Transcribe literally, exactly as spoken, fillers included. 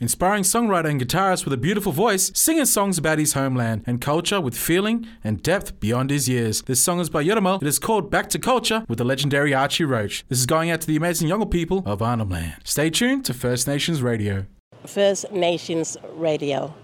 inspiring songwriter and guitarist with a beautiful voice, singing songs about his homeland and culture with feeling and depth beyond his years. This song is by Yuramo. It is called Back to Culture with the legendary Archie Roach. This is going out to the amazing Yolngu people of Arnhem Land. Stay tuned to First Nations Radio. First Nations Radio.